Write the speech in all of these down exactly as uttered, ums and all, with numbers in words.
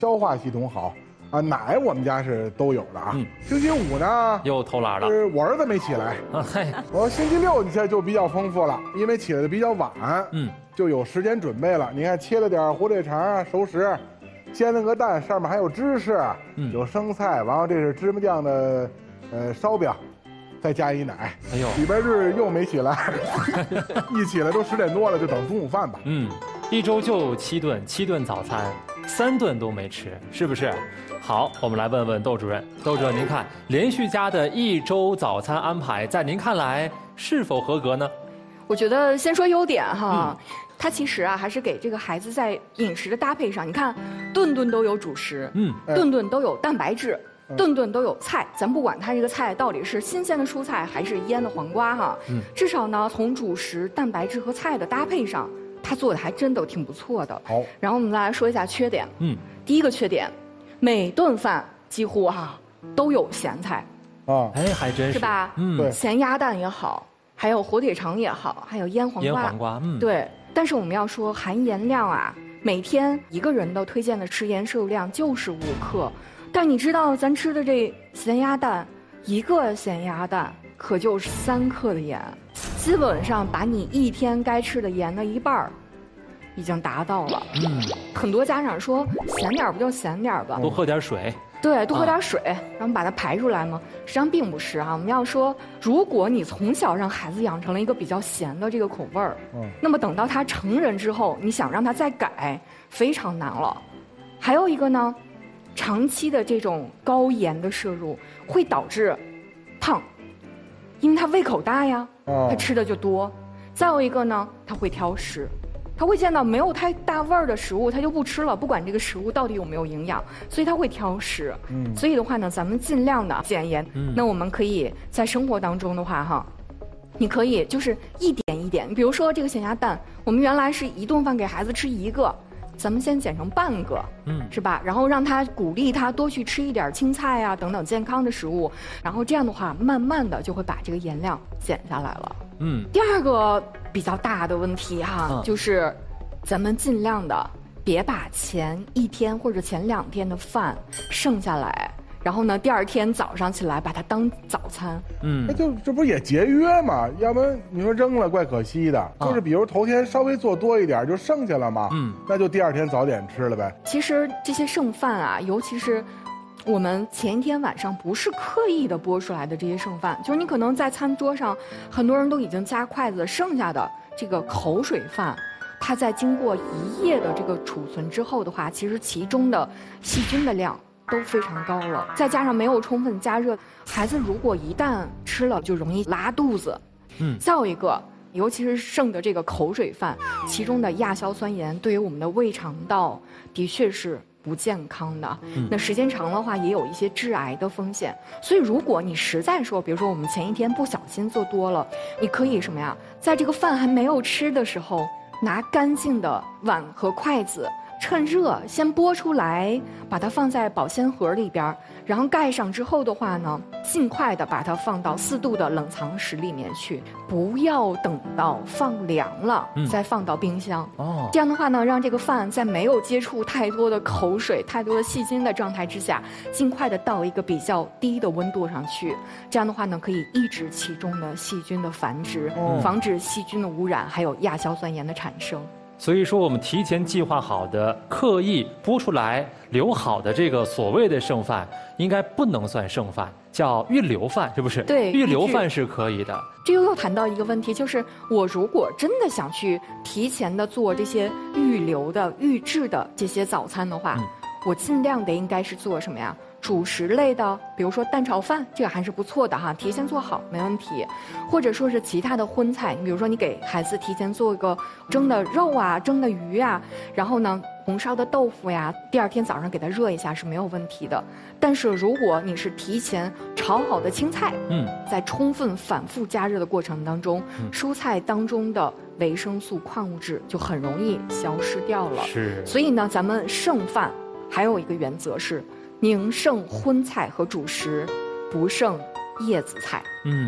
消化系统好啊。奶我们家是都有的啊。嗯、星期五呢又偷懒了， 是我儿子没起来。啊嘿，我星期六你现在就比较丰富了，因为起来的比较晚，嗯，就有时间准备了。你看切了点火腿肠啊，熟食，煎了个蛋，上面还有芝士，嗯，有生菜，完了这是芝麻酱的，呃，烧饼。再加一奶，哎呦，礼拜日又没起来，一起来都十点多了，就等中午饭吧。 嗯，一周就七顿，七顿早餐，三顿都没吃，是不是？好，我们来问问窦主任，窦主任，您看连续家的一周早餐安排，在您看来是否合格呢？ 我觉得先说优点哈，嗯、它其实啊还是给这个孩子在饮食的搭配上，你看，顿顿都有主食，嗯，顿顿都有蛋白质。顿顿都有菜，咱不管它这个菜到底是新鲜的蔬菜还是腌的黄瓜哈，嗯，至少呢从主食、蛋白质和菜的搭配上，它做的还真都挺不错的。好，然后我们再来说一下缺点，嗯，第一个缺点，每顿饭几乎哈都有咸菜， 啊， 哎，还真是， 是吧？嗯，对，咸鸭蛋也好，还有火腿肠也好，还有腌黄瓜， 腌黄瓜，嗯， 对。但是我们要说含盐量啊，每天一个人的推荐的食盐摄入量就是五克。但你知道咱吃的这咸鸭蛋，一个咸鸭蛋可就是三克的盐，基本上把你一天该吃的盐的一半已经达到了。嗯，很多家长说咸点不就咸点吧， 多喝点水。 对，多喝点水，啊、然后把它排出来吗？实际上并不是哈。我们要说，如果你从小让孩子养成了一个比较咸的这个口味儿，嗯，那么等到他成人之后，你想让他再改，非常难了。还有一个呢。长期的这种高盐的摄入会导致胖，因为他胃口大呀，他吃的就多。再有一个呢，他会挑食，他会见到没有太大味儿的食物，他就不吃了，不管这个食物到底有没有营养，所以他会挑食。嗯，所以的话呢，咱们尽量的减盐。嗯，那我们可以在生活当中的话哈，你可以就是一点一点，比如说这个咸鸭蛋，我们原来是一顿饭给孩子吃一个。咱们先减成半个，嗯，是吧？然后让他鼓励他多去吃一点青菜啊等等健康的食物，然后这样的话，慢慢的就会把这个盐量减下来了。嗯，第二个比较大的问题哈，嗯、就是咱们尽量的别把前一天或者前两天的饭剩下来。然后呢，第二天早上起来把它当早餐， 嗯，那就这不也节约嘛？要不然你说扔了怪可惜的。啊、就是比如头天稍微做多一点就剩下了嘛，嗯，那就第二天早点吃了呗。 其实这些剩饭啊，尤其是我们前一天晚上不是刻意的拨出来的这些剩饭，就是你可能在餐桌上，很多人都已经夹筷子剩下的这个口水饭。它在经过一夜的这个储存之后的话，其实其中的细菌的量都非常高了，再加上没有充分加热，孩子如果一旦吃了就容易拉肚子。嗯，再有一个，尤其是剩的这个口水饭，其中的亚硝酸盐对于我们的胃肠道的确是不健康的。嗯，那时间长的话，也有一些致癌的风险。所以，如果你实在说，比如说我们前一天不小心做多了，你可以什么呀，在这个饭还没有吃的时候，拿干净的碗和筷子。趁热先拨出来，把它放在保鲜盒里边，然后盖上之后的话呢，尽快的把它放到四度的冷藏室里面去，不要等到放凉了、嗯、再放到冰箱。哦，这样的话呢，让这个饭在没有接触太多的口水、太多的细菌的状态之下，尽快的到一个比较低的温度上去。这样的话呢，可以抑制其中的细菌的繁殖，哦、防止细菌的污染，还有亚硝酸盐的产生。 所以说，我们提前计划好的、刻意拨出来留好的这个所谓的剩饭，应该不能算剩饭，叫预留饭，是不是？ 对， 预留饭是可以的。 这又又谈到一个问题，就是我如果真的想去提前的做这些预留的、预制的这些早餐的话，嗯、我尽量的应该是做什么呀？主食类的，比如说蛋炒饭，这个还是不错的哈，提前做好没问题。或者说是其他的荤菜，你比如说你给孩子提前做一个蒸的肉啊、蒸的鱼啊，然后呢红烧的豆腐呀，第二天早上给它热一下是没有问题的。但是如果你是提前炒好的青菜，嗯，在充分反复加热的过程当中，嗯、蔬菜当中的维生素、矿物质就很容易消失掉了。 是。所以呢，咱们剩饭还有一个原则是。宁剩荤菜和主食，不剩叶子菜。 嗯，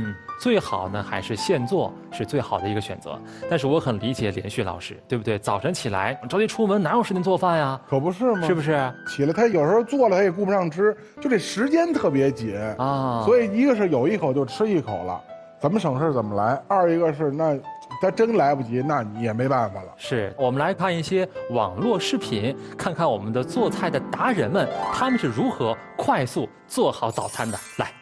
最好呢还是现做是最好的一个选择。但是我很理解连续老师，对不对？早晨起来着急出门，哪有时间做饭呀？ 可不是吗？ 是不是？ 起来他有时候做了他也顾不上吃，就这时间特别紧啊。所以一个是有一口就吃一口了，怎么省事怎么来；二一个是那他真来不及，那你也没办法了。 是我们来看一些网络视频，看看我们的做菜的达人们他们是如何快速做好早餐的。来。